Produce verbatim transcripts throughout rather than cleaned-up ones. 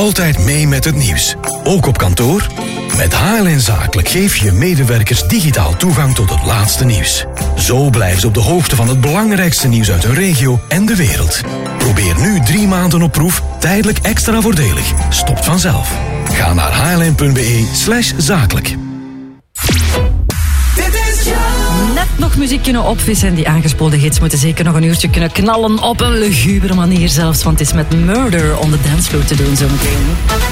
altijd mee met het nieuws. Ook op kantoor? Met H L N Zakelijk geef je medewerkers digitaal toegang tot het laatste nieuws. Zo blijven ze op de hoogte van het belangrijkste nieuws uit hun regio en de wereld. Probeer nu drie maanden op proef, tijdelijk extra voordelig. Stopt vanzelf. Ga naar hln.be slash zakelijk. Net nog muziek kunnen opvissen en die aangespoelde hits moeten zeker nog een uurtje kunnen knallen op een lugubere manier zelfs, want het is met Murder on the Dancefloor te doen zometeen.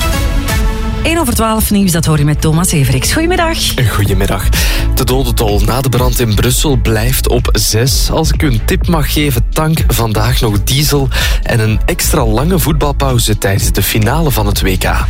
één over twaalf nieuws, dat hoor je met Thomas Everix. Goedemiddag. Goedemiddag. De dodentol na de brand in Brussel blijft op zes. Als ik u een tip mag geven, tank vandaag nog diesel en een extra lange voetbalpauze tijdens de finale van het W K.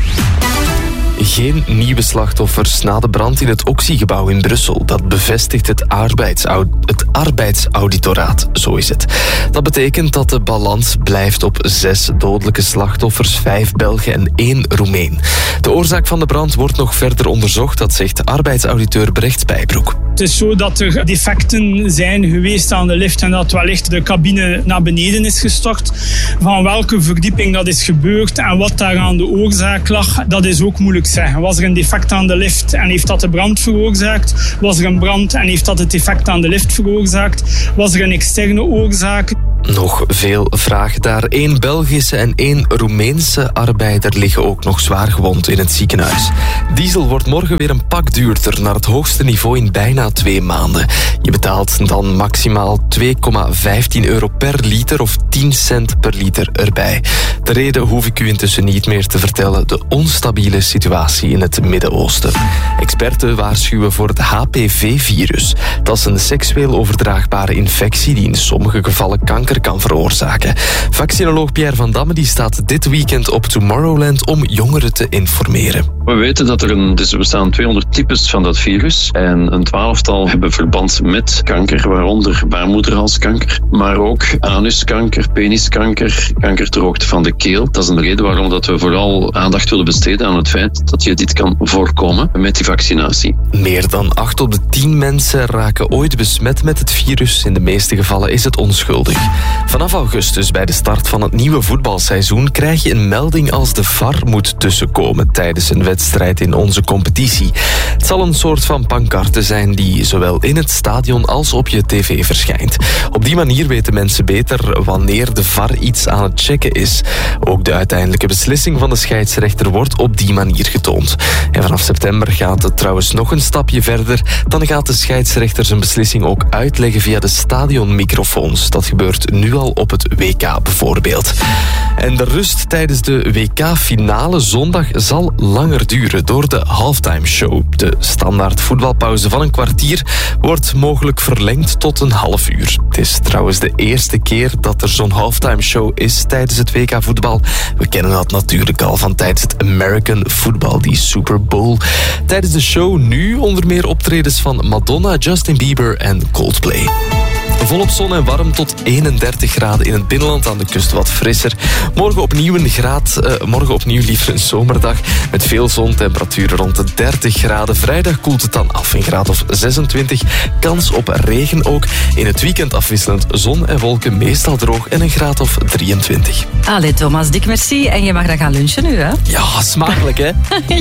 Geen nieuwe slachtoffers na de brand in het Oxy-gebouw in Brussel. Dat bevestigt het, arbeidsau- het arbeidsauditoraat. Zo is het. Dat betekent dat de balans blijft op zes dodelijke slachtoffers, vijf Belgen en één Roemeen. De oorzaak van de brand wordt nog verder onderzocht, dat zegt arbeidsauditeur Brecht Spijbroek. Het is zo dat er defecten zijn geweest aan de lift en dat wellicht de cabine naar beneden is gestort. Van welke verdieping dat is gebeurd en wat daar aan de oorzaak lag, dat is ook moeilijk zeggen. Was er een defect aan de lift en heeft dat de brand veroorzaakt? Was er een brand en heeft dat het defect aan de lift veroorzaakt? Was er een externe oorzaak? Nog veel vragen daar. Eén Belgische en één Roemeense arbeider liggen ook nog zwaar gewond in het ziekenhuis. Diesel wordt morgen weer een pak duurder, naar het hoogste niveau in bijna twee maanden. Je betaalt dan maximaal twee komma vijftien euro per liter of tien cent per liter erbij. De reden hoef ik u intussen niet meer te vertellen: de onstabiele situatie in het Midden-Oosten. Experten waarschuwen voor het H P V-virus. Dat is een seksueel overdraagbare infectie die in sommige gevallen kanker kan veroorzaken. Vaccinoloog Pierre van Damme die staat dit weekend op Tomorrowland om jongeren te informeren. We weten dat er een, dus er bestaan tweehonderd types van dat virus en een twaalftal hebben verband met kanker, waaronder baarmoederhalskanker, maar ook anuskanker, peniskanker, kanker ter hoogte van de keel. Dat is een reden waarom dat we vooral aandacht willen besteden aan het feit dat je dit kan voorkomen met die vaccinatie. Meer dan acht op de tien mensen raken ooit besmet met het virus. In de meeste gevallen is het onschuldig. Vanaf augustus, bij de start van het nieuwe voetbalseizoen, krijg je een melding als de V A R moet tussenkomen tijdens een wedstrijd in onze competitie. Het zal een soort van pancarte zijn die zowel in het stadion als op je tv verschijnt. Op die manier weten mensen beter wanneer de V A R iets aan het checken is. Ook de uiteindelijke beslissing van de scheidsrechter wordt op die manier getoond. En vanaf september gaat het trouwens nog een stapje verder. Dan gaat de scheidsrechter zijn beslissing ook uitleggen via de stadionmicrofoons. Dat gebeurt nu al op het W K bijvoorbeeld. En de rust tijdens de W K-finale zondag zal langer duren door de halftime show. De standaard voetbalpauze van een kwartier wordt mogelijk verlengd tot een half uur. Het is trouwens de eerste keer dat er zo'n halftime show is tijdens het W K-voetbal. We kennen dat natuurlijk al van tijdens het American Football, die Super Bowl. Tijdens de show nu onder meer optredens van Madonna, Justin Bieber en Coldplay. Volop zon en warm tot eenendertig graden in het binnenland, aan de kust wat frisser. Morgen opnieuw een graad, uh, morgen opnieuw liever een zomerdag met veel zon, temperaturen rond de dertig graden. Vrijdag koelt het dan af, een graad of zesentwintig. Kans op regen ook. In het weekend afwisselend zon en wolken, meestal droog en een graad of drieëntwintig. Allee Thomas, dik merci. En je mag dan gaan lunchen nu, hè? Ja, smakelijk hè?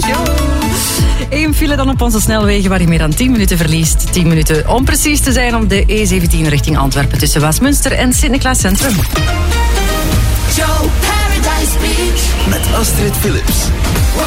Eén file dan op onze snelwegen waar je meer dan tien minuten verliest. tien minuten om precies te zijn op de E zeventien richting Antwerpen tussen Westminster en Sint-Niklaas Centrum. Joe Paradise Beach met Astrid Philips.